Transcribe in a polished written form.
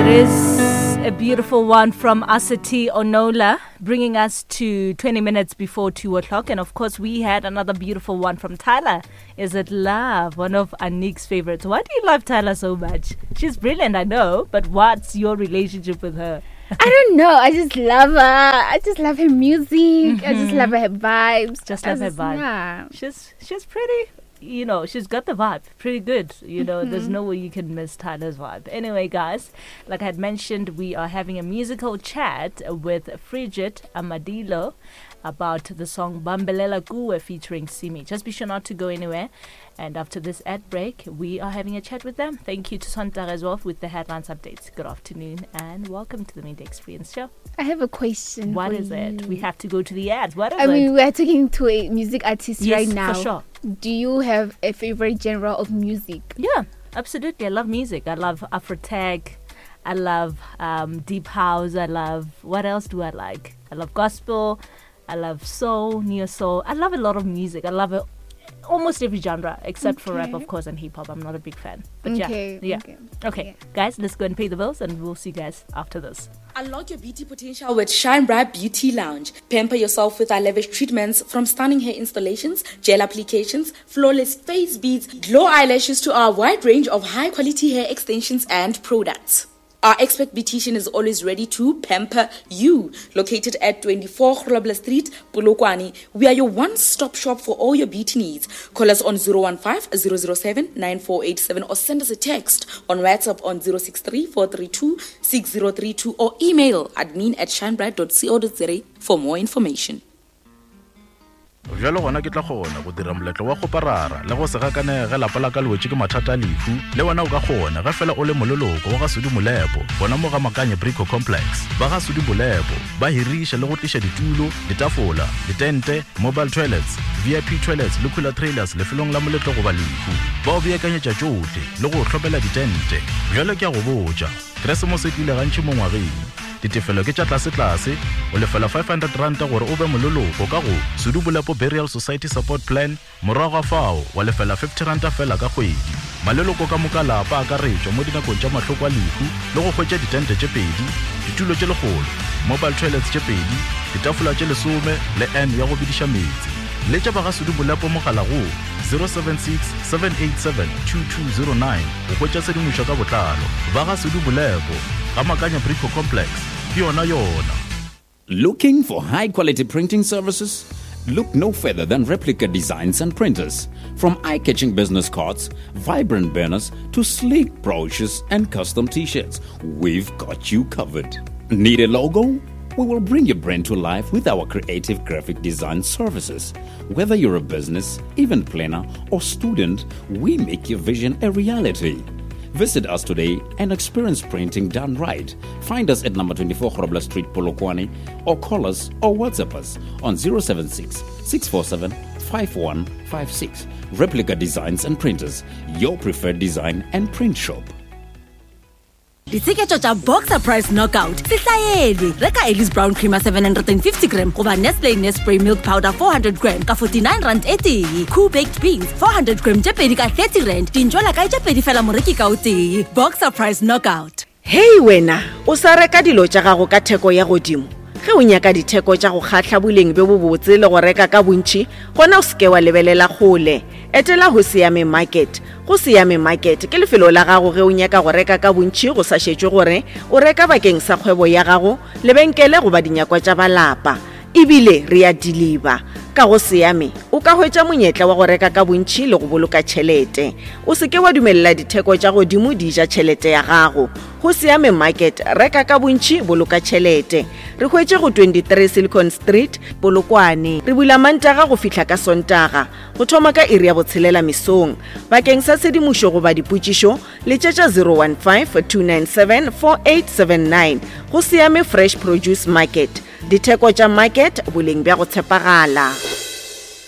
is a beautiful one from Asati Onola, bringing us to 20 minutes before 2 o'clock. And of course, we had another beautiful one from Tyla. Is It Love? One of Anik's favorites. Why do you love Tyla so much? She's brilliant, I know, but what's your relationship with her? I don't know. I just love her. I just love her music. Mm-hmm. I just love her vibes. Just love her vibe. Yeah. She's pretty. You know, she's got the vibe pretty good. You know, there's no way you can miss Tyla's vibe. Anyway, guys, like I had mentioned, we are having a musical chat with Frigid Amadilo about the song Bambelela Kuwe featuring Simi. Just be sure not to go anywhere. And after this ad break, we are having a chat with them. Thank you to Sonta as well with the headlines updates. Good afternoon and welcome to the Media Experience Show. I have a question. What is it? We have to go to the ads. What is it? I mean, we're talking to a music artist right now. Yes, for sure. Do you have a favorite genre of music? Yeah, absolutely. I love music. I love Afrotech. I love deep house. I love, what else do I like? I love gospel. I love soul, neo soul. I love a lot of music. I love almost every genre except for rap, of course, and hip hop. I'm not a big fan. But Okay, guys, let's go and pay the bills and we'll see you guys after this. Unlock your beauty potential with Shine Bright Beauty Lounge. Pamper yourself with our lavish treatments, from stunning hair installations, gel applications, flawless face beads, glow eyelashes to our wide range of high quality hair extensions and products. Our expert beautician is always ready to pamper you. Located at 24 Grobler Street, Polokwane, we are your one-stop shop for all your beauty needs. Call us on 015-007-9487 or send us a text on WhatsApp on 063-432-6032 or email admin@shinebright.co.za for more information. Jalo gona ke tla gona go dira moletlo wa go parara le go se gakane ge lapa la ka lwetse ke mathata a lefu le wena o ka gona ga fela o le mololoko wa ga Sudi Molepo bona mo ga Makanye Brico Complex ba ga Sudi Molepo ba hirisha le go tlisha ditulo, ditafola, ditente, mobile toilets, VIP toilets le cooler trailers le felong la moletlo go ba lefu ba o beakanyetsa tsotlhe le go tlhopela ditente jalo ke a go botsa Christmas e tlile gantši mo ngwageng ditefelo ke tša tlase o lefela 500 ranta gore o be mololoko ka go Sudi Molepo Burial Society Support Plan morago fao wa lefela 50 ranta fela ka kgwedi maleloko ka moka lapa a ka retšwa mo dinakong tša mahloko a lehu le go hwetša ditente tše pedi ditulo tše legolo mobile toilets tše pedi ditafola tše 10 le N ya go bidiša metsi le tša ba ga Sudi Molepo mogala go 076-787-2209 go hwetša sedimošo ka botlalo ba ga Sudi Molepo ga Makanye Brico Complex yona. Looking for high-quality printing services? Look no further than Replica Designs and Printers. From eye-catching business cards, vibrant banners, to sleek brochures and custom t-shirts, we've got you covered. Need a logo? We will bring your brand to life with our creative graphic design services. Whether you're a business, event planner, or student, we make your vision a reality. Visit us today and experience printing done right. Find us at number 24 Grobler Street, Polokwane, or call us or WhatsApp us on 076-647-5156. Replica Designs and Printers, your preferred design and print shop. Ditseketo tša Boxer Price Knockout sihlaelwe reka Ellis Brown Creamer 750 gram goba Nestle Nespray Milk Powder 400 gram ka 49 rand e tee. Cool Baked Beans 400 gram tše pedi ka 30 rand dinjola ka tše pedi fela moreki ka o tee. Boxer Price Knockout. Hey wena o sa reka dilo tša gago ka theko ya godimo ge o nyaka ditheko tša go kgatla boleng be bo botse le go reka ka bontši gona o seke wa lebelela gole etela go Siame Market. Go Siame Market ke lefelo la gago ge o nyaka go reka ka bontši go sa šetšwe gore o reka bakeng sa kgwebo ya gago lebenkele goba dinyakwa tša balapa ebile re a deliver ka go Siame o ka hwetša monyetla wa go reka ka bontši le go boloka tšhelete o seke wa dumelela ditheko tša godimo di ja tšhelete ya gago. Go Siame Market reka ka bontši boloka tšhelete re hwetše go 23 Silicon Street Polokwane re bula Mantaga go fihla ka Sontaga go thoma ka iri ya botshelela mesong bakeng sa sedimošo goba dipotšišo le tšetša 015-297-4879. Go Siame Fresh Produce Market ditheko tša market boleng bja go tshepagala.